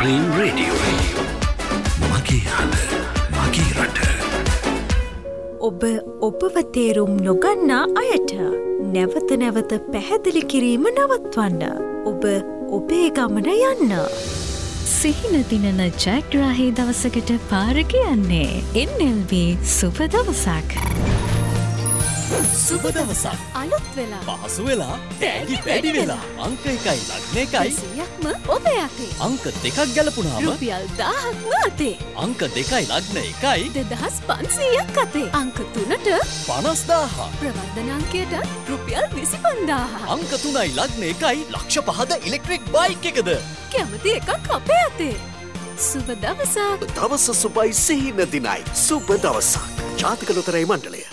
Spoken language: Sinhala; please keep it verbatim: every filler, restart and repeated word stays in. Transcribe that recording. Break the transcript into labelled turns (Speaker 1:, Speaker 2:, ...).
Speaker 1: Dream Radio. මගේ හද මගේ රට.
Speaker 2: ඔබ ඔබව තේරුම් නොගන්නා අයට නැවත නැවත පැහැදිලි කිරීම නවත්වන්න. ඔබ ඔබේ ගමන යන්න. සිහින දිනන ජයග්‍රාහී දවසකට පාර කියන්නේ එන් එල් බී සුබ දවසක්.
Speaker 3: සුබ දවසක්
Speaker 4: අලුත් වෙලා
Speaker 3: පහසු වෙලා තෑගි වැඩි වෙලා අංක එකයි ලග්න එකයි
Speaker 4: සියයක්ම ඔබ යතේ
Speaker 3: අංක දෙකක් ගැලපුණාම
Speaker 4: රුපියල් දාහක්ම අතේ
Speaker 3: අංක දෙකයි ලග්න එකයි
Speaker 4: දෙදහස් පන්සීයක් අතේ අංක තුනට
Speaker 3: පනස් දාහ
Speaker 4: ප්‍රවර්ධන අංකයට රුපියල් විසි පන්දාහ
Speaker 3: අංක තුනයි ලග්න එකයි ලක්ෂ පහද ඉලෙක්ට්‍රික් බයික් එකද
Speaker 4: කැමති එකක් අපේ අතේ සුබ දවසක්
Speaker 1: දවස සුබයි සිහින දිනයි සුබ දවසක් ජාතික ලොතරැයි මණ්ඩලය.